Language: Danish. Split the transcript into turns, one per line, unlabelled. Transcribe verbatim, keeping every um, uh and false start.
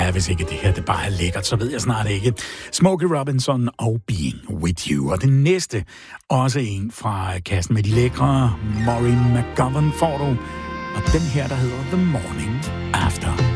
Ja, hvis ikke det her det bare er lækkert, så ved jeg snart ikke. Smokey Robinson og Being With You. Og den næste, også en fra kassen med de lækre. Maureen McGovern får du. Og den her, der hedder The Morning After.